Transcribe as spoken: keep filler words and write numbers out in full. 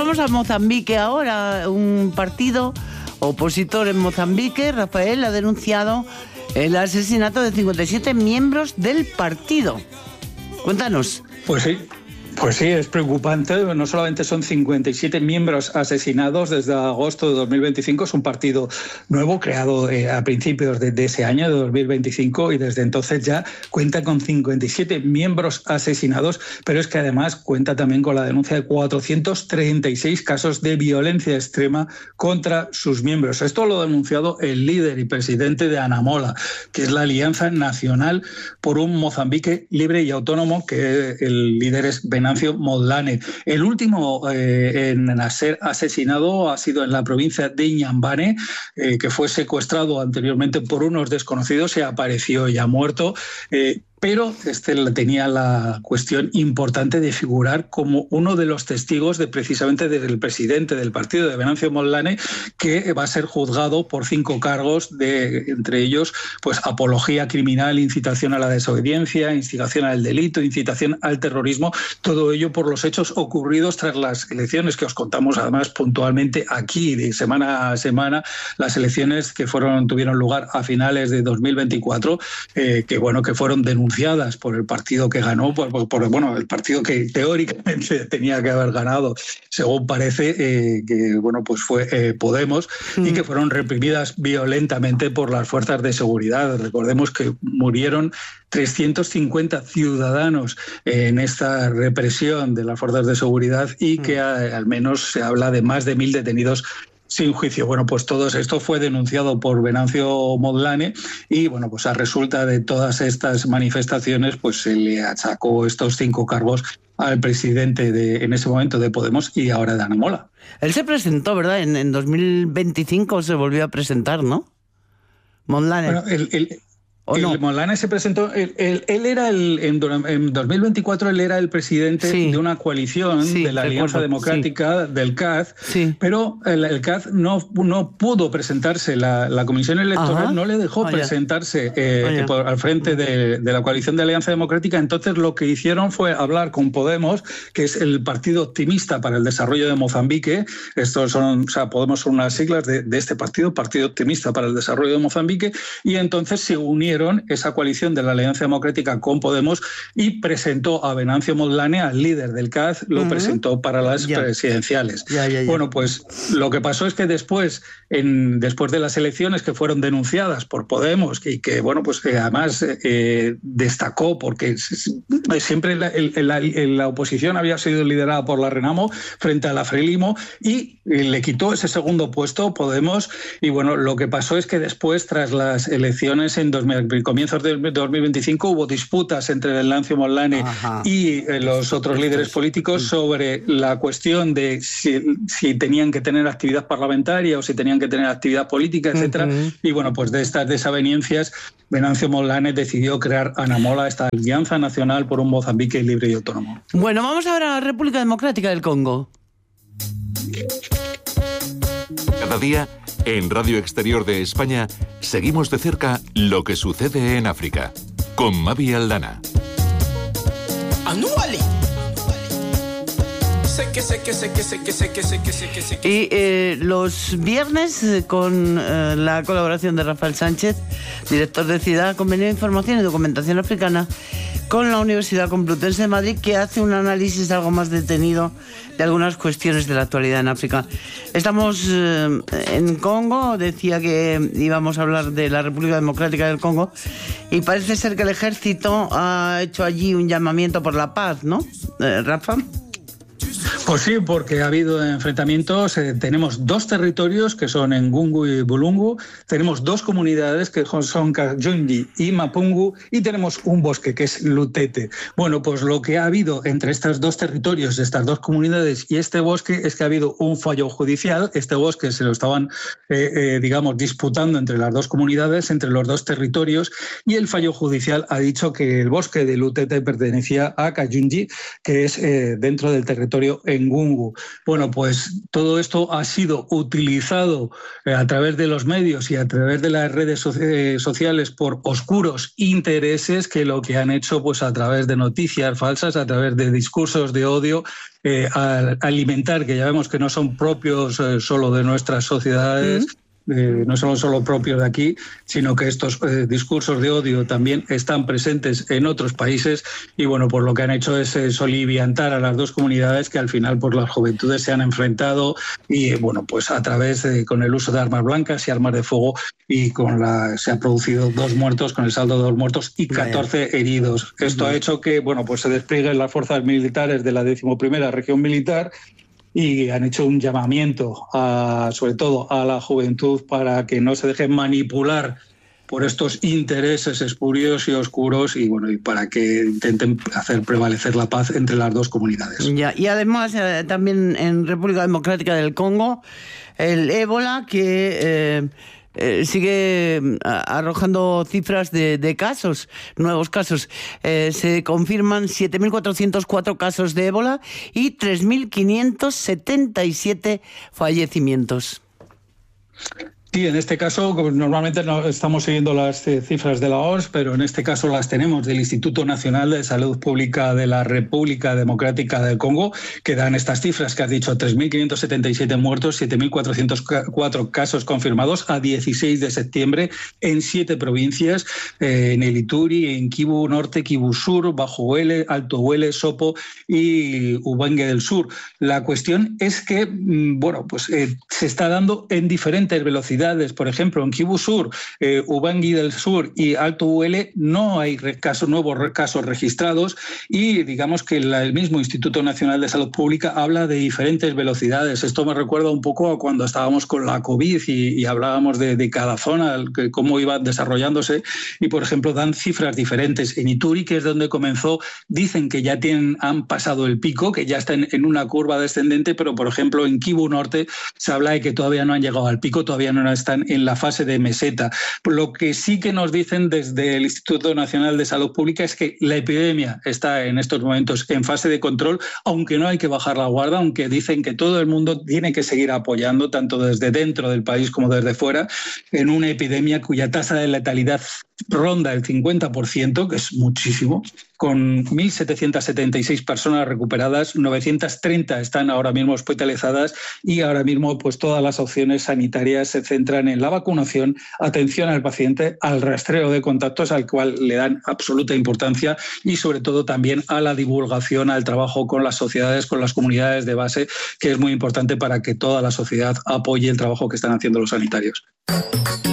vamos a Mozambique ahora. Un partido opositor en Mozambique, Rafael, ha denunciado el asesinato de cincuenta y siete miembros del partido. Cuéntanos. Pues sí. Pues sí, es preocupante. No solamente son cincuenta y siete miembros asesinados desde agosto de dos mil veinticinco, es un partido nuevo creado eh, a principios de, de ese año, de dos mil veinticinco, y desde entonces ya cuenta con cincuenta y siete miembros asesinados, pero es que además cuenta también con la denuncia de cuatrocientos treinta y seis casos de violencia extrema contra sus miembros. Esto lo ha denunciado el líder y presidente de Anamola, que es la Alianza Nacional por un Mozambique Libre y Autónomo, que el líder es Venancio Mondlane. El último eh, en ser asesinado ha sido en la provincia de Inhambane, eh, que fue secuestrado anteriormente por unos desconocidos y apareció ya muerto. Eh, Pero este tenía la cuestión importante de figurar como uno de los testigos de precisamente del presidente del partido, de Venancio Mondlane, que va a ser juzgado por cinco cargos, de entre ellos pues apología criminal, incitación a la desobediencia, instigación al delito, incitación al terrorismo, todo ello por los hechos ocurridos tras las elecciones que os contamos además puntualmente aquí de semana a semana, las elecciones que fueron tuvieron lugar a finales de dos mil veinticuatro, eh, que bueno que fueron denunciadas por el partido que ganó, por, por, por bueno, el partido que teóricamente tenía que haber ganado, según parece, eh, que bueno, pues fue eh, Podemos, mm. y que fueron reprimidas violentamente por las fuerzas de seguridad. Recordemos que murieron trescientos cincuenta ciudadanos en esta represión de las fuerzas de seguridad y mm. que a, al menos se habla de más de mil detenidos sin juicio. Bueno, pues todo esto fue denunciado por Venancio Mondlane y, bueno, pues a resulta de todas estas manifestaciones, pues se le achacó estos cinco cargos al presidente de, en ese momento de Podemos y ahora de Anamola. Él se presentó, ¿verdad? En, en dos mil veinticinco se volvió a presentar, ¿no? Mondlane. Bueno, el... el El no? Mondlane se presentó, él, él, él era el, en, en dos mil veinticuatro él era el presidente sí. de una coalición sí, de la Alianza recuerdo. Democrática sí. del C A D, sí. pero el, el C A D no, no pudo presentarse, la, la Comisión Electoral Ajá. no le dejó oh, presentarse eh, oh, por, al frente de, de la coalición de Alianza Democrática. Entonces lo que hicieron fue hablar con Podemos, que es el Partido Optimista para el Desarrollo de Mozambique. Estos son, o sea, Podemos son unas siglas de, de este partido, Partido Optimista para el Desarrollo de Mozambique, y entonces se unieron esa coalición de la Alianza Democrática con Podemos y presentó a Venancio Mondlane, al líder del C A D, lo uh-huh. presentó para las ya. presidenciales. Ya, ya, ya. Bueno, pues lo que pasó es que después, en, después de las elecciones que fueron denunciadas por Podemos y que, bueno, pues que además eh, destacó porque siempre la, el, la, la oposición había sido liderada por la Renamo frente a la Frelimo y le quitó ese segundo puesto Podemos y, bueno, lo que pasó es que después, tras las elecciones en dos mil comienzos de dos mil veinticinco hubo disputas entre Venancio Mondlane Ajá. y eh, los otros líderes políticos sobre la cuestión de si, si tenían que tener actividad parlamentaria o si tenían que tener actividad política, etcétera. Uh-huh. Y bueno, pues de estas desavenencias, Venancio Mondlane decidió crear Anamola, esta Alianza Nacional por un Mozambique Libre y Autónomo. Bueno, vamos ahora a la República Democrática del Congo. Cada día, en Radio Exterior de España, seguimos de cerca lo que sucede en África, con Mavi Aldana. Y eh, los viernes, con eh, la colaboración de Rafael Sánchez, director de CIDA, Convenio de Información y Documentación Africana, con la Universidad Complutense de Madrid, que hace un análisis algo más detenido de algunas cuestiones de la actualidad en África. Estamos eh, en Congo, decía que íbamos a hablar de la República Democrática del Congo, y parece ser que el ejército ha hecho allí un llamamiento por la paz, ¿no, eh, Rafa? Pues sí, porque ha habido enfrentamientos. Eh, tenemos dos territorios que son Ngungu y Bulungu, tenemos dos comunidades que son Kajunji y Mapungu y tenemos un bosque que es Lutete. Bueno, pues lo que ha habido entre estos dos territorios, estas dos comunidades y este bosque es que ha habido un fallo judicial. Este bosque se lo estaban, eh, eh, digamos, disputando entre las dos comunidades, entre los dos territorios, y el fallo judicial ha dicho que el bosque de Lutete pertenecía a Kajunji, que es eh, dentro del territorio en Engungu. Bueno, pues todo esto ha sido utilizado eh, a través de los medios y a través de las redes so- eh, sociales por oscuros intereses que lo que han hecho pues a través de noticias falsas, a través de discursos de odio, eh, a alimentar, que ya vemos que no son propios eh, solo de nuestras sociedades, mm. Eh, no son solo propios de aquí, sino que estos eh, discursos de odio también están presentes en otros países y bueno, pues lo que han hecho es eh, soliviantar a las dos comunidades que al final pues las juventudes se han enfrentado y bueno, pues a través de, con el uso de armas blancas y armas de fuego y con la se han producido dos muertos, con el saldo de dos muertos y catorce heridos. Esto uh-huh. ha hecho que bueno, pues se desplieguen las fuerzas militares de la decimoprimera región militar y han hecho un llamamiento, a, sobre todo a la juventud, para que no se dejen manipular por estos intereses espurios y oscuros y bueno y para que intenten hacer prevalecer la paz entre las dos comunidades. Ya, y además eh, también en República Democrática del Congo, el ébola que... Eh, Eh, sigue arrojando cifras de, de casos, nuevos casos. Eh, se confirman siete mil cuatrocientos cuatro casos de ébola y tres mil quinientos setenta y siete fallecimientos. Sí, en este caso, normalmente no estamos siguiendo las cifras de la O M S, pero en este caso las tenemos del Instituto Nacional de Salud Pública de la República Democrática del Congo, que dan estas cifras que has dicho, tres mil quinientos setenta y siete muertos, siete mil cuatrocientos cuatro casos confirmados a dieciséis de septiembre en siete provincias, eh, en el Ituri, en Kivu Norte, Kivu Sur, Bajo Huele, Alto Huele, Sopo y Ubangue del Sur. La cuestión es que, bueno, pues eh, se está dando en diferentes velocidades. Por ejemplo, en Kivu Sur, eh, Ubangi del Sur y Alto Huele no hay casos, nuevos casos registrados y digamos que la, el mismo Instituto Nacional de Salud Pública habla de diferentes velocidades. Esto me recuerda un poco a cuando estábamos con la COVID y, y hablábamos de, de cada zona, que, cómo iba desarrollándose y, por ejemplo, dan cifras diferentes. En Ituri, que es donde comenzó, dicen que ya tienen, han pasado el pico, que ya están en una curva descendente, pero, por ejemplo, en Kivu Norte se habla de que todavía no han llegado al pico, todavía no están en la fase de meseta. Lo que sí que nos dicen desde el Instituto Nacional de Salud Pública es que la epidemia está en estos momentos en fase de control, aunque no hay que bajar la guardia, aunque dicen que todo el mundo tiene que seguir apoyando, tanto desde dentro del país como desde fuera, en una epidemia cuya tasa de letalidad ronda el cincuenta por ciento, que es muchísimo, con mil setecientos setenta y seis personas recuperadas, novecientas treinta están ahora mismo hospitalizadas y ahora mismo pues todas las opciones sanitarias se centran en la vacunación, atención al paciente, al rastreo de contactos al cual le dan absoluta importancia y sobre todo también a la divulgación, al trabajo con las sociedades, con las comunidades de base, que es muy importante para que toda la sociedad apoye el trabajo que están haciendo los sanitarios.